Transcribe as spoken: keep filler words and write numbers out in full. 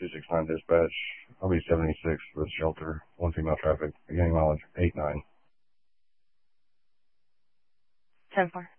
two six nine dispatch. I'll be seventy-six with shelter, one female traffic, beginning mileage eight nine. ten four.